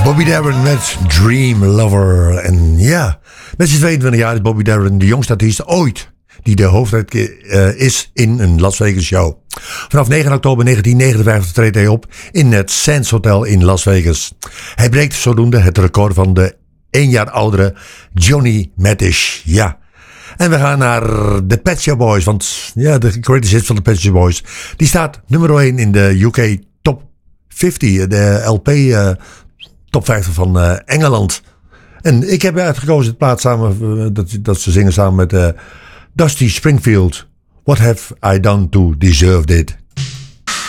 Bobby Darin met Dream Lover. En ja, met zijn 22 jaar is Bobby Darin de jongste artiest ooit die de hoofdact is in een Las Vegas show. Vanaf 9 oktober 1959 treedt hij op in het Sands Hotel in Las Vegas. Hij breekt zodoende het record van de 1 jaar oudere Johnny Matish. Ja. En we gaan naar de Pet Shop Boys. Want ja, de greatest hits van de Pet Shop Boys. Die staat nummer 1 in de UK Top 50. De LP Top 50 van Engeland. En ik heb uitgekozen het plaat samen. Dat ze zingen samen met Dusty Springfield. What have I done to deserve it?